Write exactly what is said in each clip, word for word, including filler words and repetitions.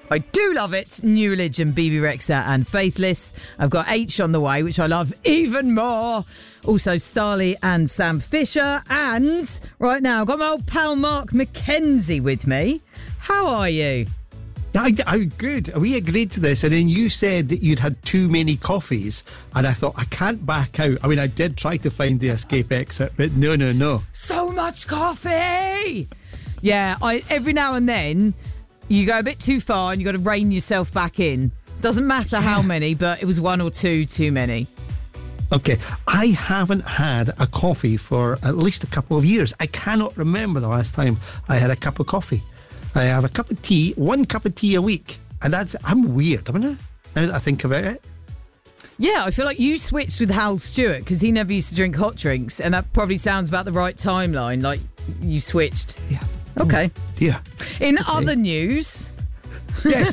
I do love it. New Religion, B B Rexa and Faithless. I've got H on the way, which I love even more. Also Starley and Sam Fisher. And right now, I've got my old pal Mark McKenzie with me. How are you? I, I, good. We agreed to this, and then you said that you'd had too many coffees, and I thought, I can't back out. I mean, I did try to find the escape exit, but no, no, no. So much coffee! Yeah, I every now and then, you go a bit too far and you've got to rein yourself back in. Doesn't matter how many, but it was one or two too many. Okay, I haven't had a coffee for at least a couple of years. I cannot remember the last time I had a cup of coffee. I have a cup of tea, one cup of tea a week, and that's, I'm weird, am I? Now that I think about it. Yeah, I feel like you switched with Hal Stewart because he never used to drink hot drinks, and that probably sounds about the right timeline, like you switched. Yeah. Okay. Oh, dear. In okay. other news... Yes.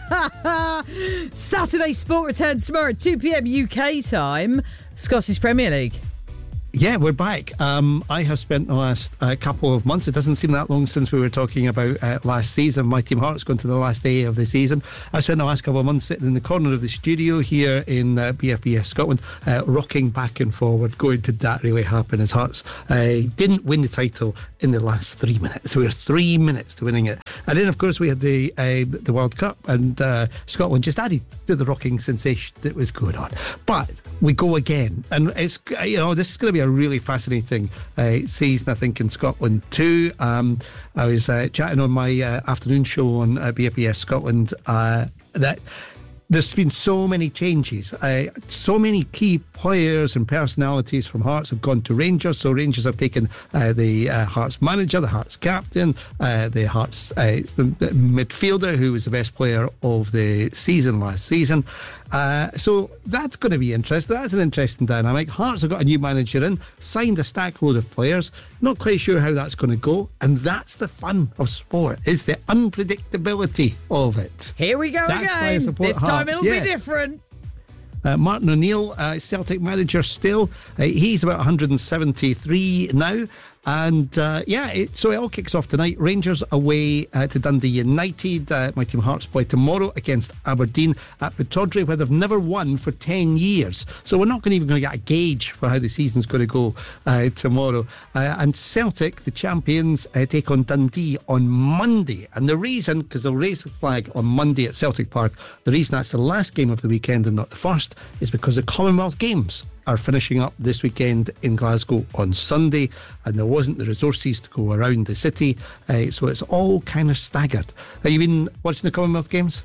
Saturday Sport returns tomorrow at two p.m. U K time. Scottish Premier League. Yeah, we're back. Um, I have spent the last uh, couple of months, it doesn't seem that long since we were talking about uh, last season. My team Hearts going to the last day of the season. I spent the last couple of months sitting in the corner of the studio here in uh, B F B S Scotland, uh, rocking back and forward, going, did that really happen? As Hearts uh, didn't win the title in the last three minutes. We were three minutes to winning it. And then, of course, we had the uh, the World Cup, and uh, Scotland just added to the rocking sensation that was going on. But we go again, and it's, you know, this is going to be a really fascinating uh, season, I think, in Scotland too. Um, I was uh, chatting on my uh, afternoon show on uh, B F B S Scotland uh, that there's been so many changes. Uh, so many key players and personalities from Hearts have gone to Rangers. So Rangers have taken uh, the uh, Hearts manager, the Hearts captain, uh, the Hearts uh, the midfielder who was the best player of the season last season. Uh, so that's going to be interesting. That's an interesting dynamic. Hearts have got a new manager in, signed a stack load of players. Not quite sure how that's going to go. And that's the fun of sport, is the unpredictability of it. Here we go that's again. Why I support this Hearts. time it'll yeah. be different. Uh, Martin O'Neill, uh, Celtic manager still. Uh, he's about one hundred seventy-three now. And uh, yeah, it, so it all kicks off tonight. Rangers away uh, to Dundee United. Uh, my team Hearts play tomorrow against Aberdeen at Pittodrie, where they've never won for ten years. So we're not gonna even going to get a gauge for how the season's going to go uh, tomorrow. Uh, and Celtic, the champions, uh, take on Dundee on Monday. And the reason, because they'll raise the flag on Monday at Celtic Park, the reason that's the last game of the weekend and not the first is because the Commonwealth Games are finishing up this weekend in Glasgow on Sunday, and there wasn't the resources to go around the city, uh, so it's all kind of staggered. Have you been watching the Commonwealth Games?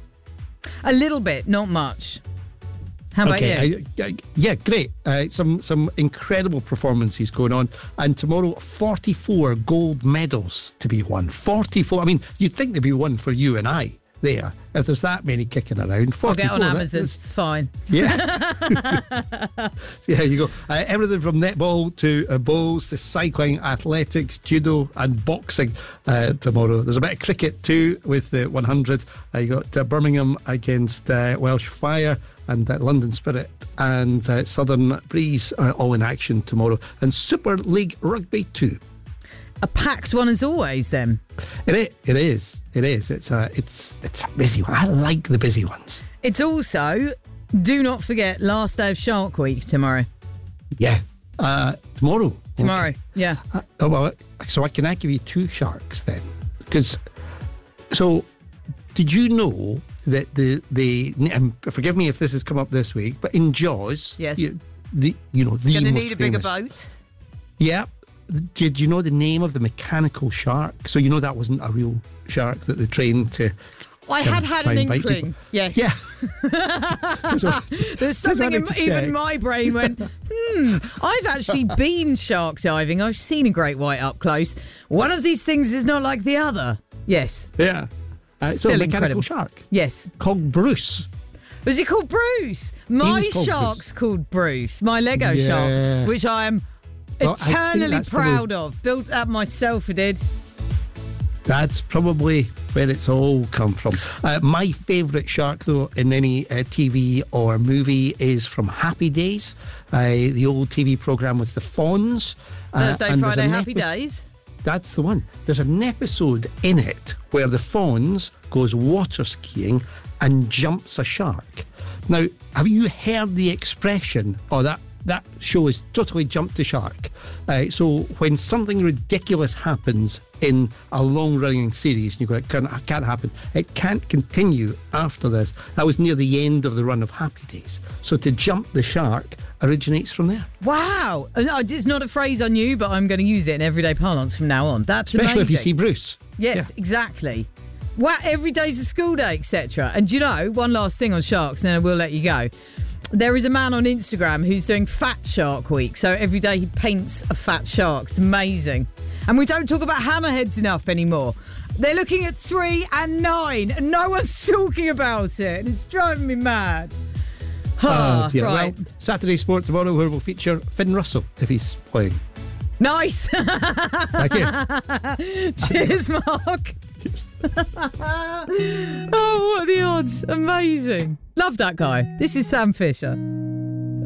A little bit, not much. How about okay, you? I, I, yeah, great. Uh, some some incredible performances going on, and tomorrow forty-four gold medals to be won. forty-four. I mean, you'd think they'd be one for you and I there. If there's that many kicking around, I'll get on that, Amazon. It's fine. Yeah. So yeah, you go. Uh, everything from netball to uh, bowls to cycling, athletics, judo, and boxing uh, tomorrow. There's a bit of cricket too with the one hundred. Uh, you got uh, Birmingham against uh, Welsh Fire and uh, London Spirit and uh, Southern Breeze uh, all in action tomorrow, and Super League Rugby too. A packed one as always, then. It is. It is. It is. It's a. It's. It's a busy one. I like the busy ones. It's also, do not forget, last day of Shark Week tomorrow. Yeah. Uh, tomorrow. Tomorrow. Okay. Yeah. Uh, oh, well, so I can I give you two sharks then? Because so, did you know that the the um, forgive me if this has come up this week, but in Jaws, yes, you, the you know the gonna most need a famous, bigger boat. Yeah. Did you know the name of the mechanical shark? So you know that wasn't a real shark that they trained to. I had had an inkling. People. Yes. Yeah. so, There's something in even my brain went, hmm, I've actually been shark diving. I've seen a great white up close. One of these things is not like the other. Yes. Yeah. Uh, so Still a mechanical incredible. shark. Yes. Called Bruce. Was he called Bruce? My called shark's Bruce. called Bruce. My Lego Yeah. shark, which I am Well, I think eternally that's proud probably, of. Built that myself, I did. That's probably where it's all come from. Uh, my favourite shark, though, in any uh, T V or movie is from Happy Days, uh, the old T V programme with the Fawns. Thursday, uh, Friday, an Happy epi- Days. That's the one. There's an episode in it where the Fonz goes water skiing and jumps a shark. Now, have you heard the expression, oh, that, that show is totally jumped the shark? Uh, so when something ridiculous happens in a long-running series, and you go, it can't, it can't happen, it can't continue after this. That was near the end of the run of Happy Days. So to jump the shark originates from there. Wow. It's not a phrase I knew, but I'm going to use it in everyday parlance from now on. That's Especially amazing. if you see Bruce. Yes, yeah. Exactly. Wow, every day's a school day, et cetera. And do you know, one last thing on sharks, and then I will let you go. There is a man on Instagram who's doing Fat Shark Week. So every day he paints a fat shark. It's amazing. And we don't talk about hammerheads enough anymore. They're looking at three and nine, and no one's talking about it. And it's driving me mad. Oh, dear. Right. Well, Saturday Sport tomorrow, where we'll feature Finn Russell if he's playing. Nice. Thank you. Cheers, Mark. Cheers. Oh, what are the odds? Amazing. Love that guy. This is Sam Fisher.